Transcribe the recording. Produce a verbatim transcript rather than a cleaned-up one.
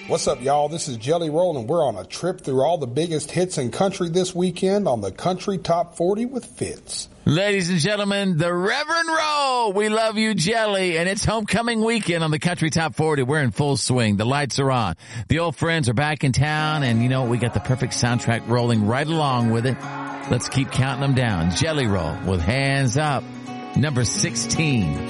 What's up, y'all? This is Jelly Roll, and we're on a trip through all the biggest hits in country this weekend on the Country Top forty with Fitz. Ladies and gentlemen, the Reverend Roll. We love you, Jelly, and it's homecoming weekend on the Country Top forty. We're in full swing. The lights are on. The old friends are back in town, and you know, we got the perfect soundtrack rolling right along with it. Let's keep counting them down. Jelly Roll with Hands Up, number sixteen.